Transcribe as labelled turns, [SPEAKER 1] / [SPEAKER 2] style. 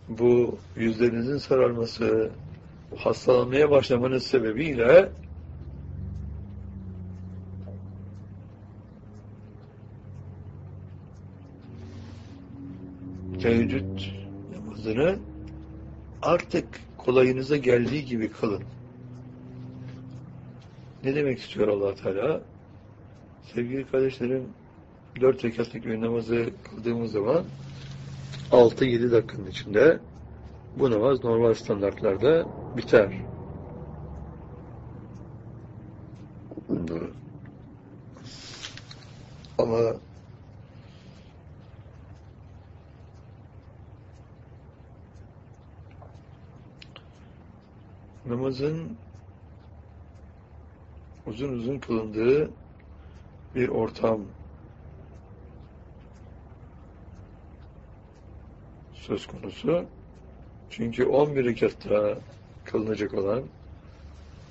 [SPEAKER 1] bu yüzlerinizin sararması, hastalanmaya başlamanız sebebiyle teheccüd namazını artık kolayınıza geldiği gibi kılın. Ne demek istiyor Allah Teala? Sevgili kardeşlerim, 4 rekatlık bir namazı kıldığımız zaman 6-7 dakikanın içinde bu namaz normal standartlarda biter. Ama namazın uzun uzun kılındığı bir ortam söz konusu. Çünkü 11 rekatta kılınacak olan